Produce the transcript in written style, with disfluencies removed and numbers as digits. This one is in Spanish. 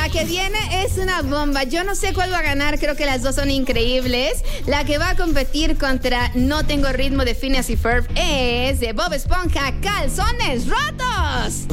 que viene es una bomba. Yo no sé cuál va a ganar, creo que las dos son increíbles. La que va a competir contra No Tengo Ritmo de Phineas y Ferb es de Bob Esponja, Calzones Rotos.